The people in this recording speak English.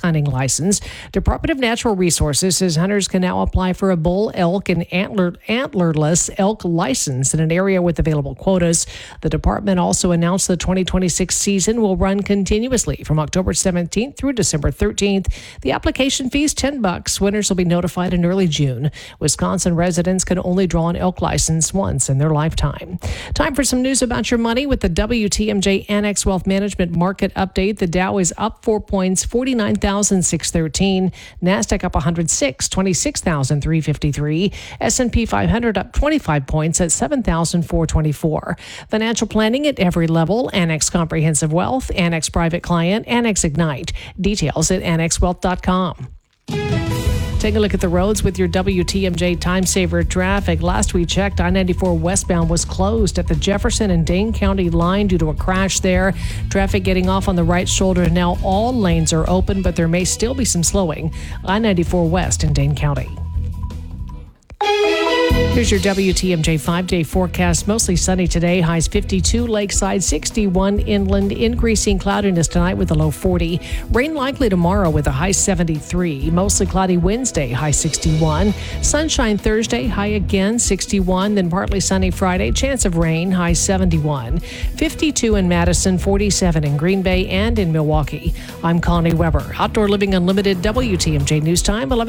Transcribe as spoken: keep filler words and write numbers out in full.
hunting license. Department of Natural Resources says hunters can now apply for a bull elk and antler, antlerless elk license in an area with available quotas. The department also announced the twenty twenty-six season will run continuously from October seventeenth through December thirteenth. The application fee is ten bucks. Winners will be notified in early June. Wisconsin residents can only draw an elk license once in their lifetime. Time for some news about your money with the W T M J Annex Wealth Management Market Update. The Dow is up four points, forty-nine thousand six hundred thirteen. NASDAQ up one hundred six, twenty-six thousand three hundred fifty-three. S and P five hundred up twenty-five points at seven thousand four hundred twenty-four. Financial planning at every level. Annex Comprehensive Wealth, Annex Private Client, Annex Ignite. Details at annex wealth dot com. Take a look at the roads with your W T M J Time Saver traffic. Last we checked, I ninety-four westbound was closed at the Jefferson and Dane County line due to a crash there. Traffic getting off on the right shoulder. Now all lanes are open, but there may still be some slowing. I ninety-four west in Dane County. Here's your W T M J five-day forecast. Mostly sunny today. Highs fifty-two, lakeside sixty-one, inland. Increasing cloudiness tonight with a low forty. Rain likely tomorrow with a high seventy-three. Mostly cloudy Wednesday, high sixty-one. Sunshine Thursday, high again sixty-one. Then partly sunny Friday. Chance of rain, high seventy-one. fifty-two in Madison, forty-seven in Green Bay and in Milwaukee. I'm Connie Weber. Outdoor Living Unlimited, W T M J News Time, eleven